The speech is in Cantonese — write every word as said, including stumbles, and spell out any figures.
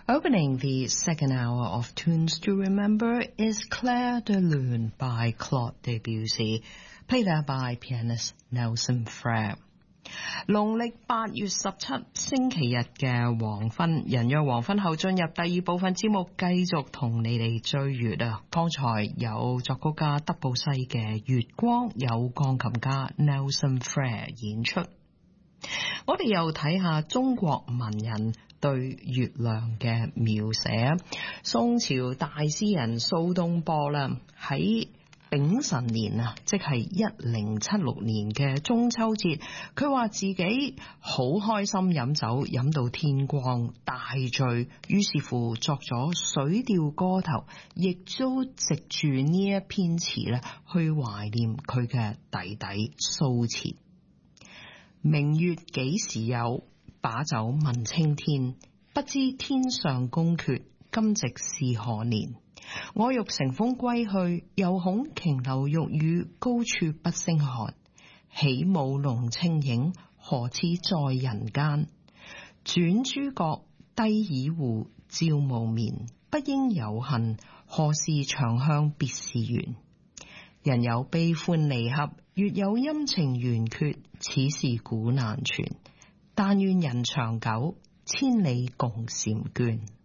Opening the second hour of Tunes to Remember is Clair de Lune by Claude Debussy, played there by pianist Nelson Frère。農曆八月十七星期日嘅黃昏，人約黃昏後進入第二部分節目，繼續同你哋追月啊！剛才有作曲家德布西嘅《月光》，有鋼琴家 Nelson Frère 演出。我哋又睇下中國文人對月亮嘅描寫。宋朝大詩人蘇東坡啦，喺丙辰年啊，即係一零七六年嘅中秋節，佢話自己好開心飲酒，飲到天光大醉，於是乎作咗水調歌頭，亦都藉住呢一篇詞咧，去懷念佢嘅弟弟蘇轍。明月幾時有？把酒問青天。不知天上宮闕，今夕是何年？我欲乘風歸去，又恐瓊樓玉宇，高處不勝寒。起舞弄清影，何似在人間？轉朱閣，低綺戶，照無眠。不應有恨，何事長向別時圓？人有悲歡離合，月有陰晴圓缺，此事古難全。但願人長久，千里共嬋娟。